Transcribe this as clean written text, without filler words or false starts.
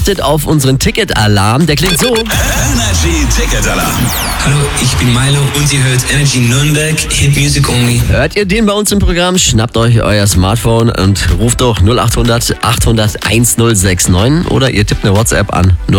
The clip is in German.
achtet auf unseren Ticket-Alarm. Der klingt so. Energy Ticket Alarm. Hallo, ich bin Milo und ihr hört Energy Nürnberg, Hit Music Only. Hört ihr den bei uns im Programm? Schnappt euch euer Smartphone und ruft doch 0800 800 1069 oder ihr tippt eine WhatsApp an